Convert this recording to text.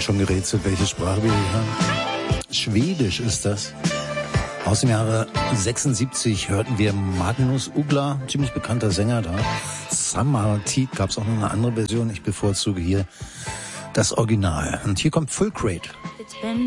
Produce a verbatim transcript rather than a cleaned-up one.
schon gerätselt, welche Sprache wir hier hören. Schwedisch ist das. Aus dem Jahre sechsundsiebzig hörten wir Magnus Uggla, ziemlich bekannter Sänger da. Summer Teeth gab es auch noch eine andere Version. Ich bevorzuge hier das Original. Und hier kommt Full Crate.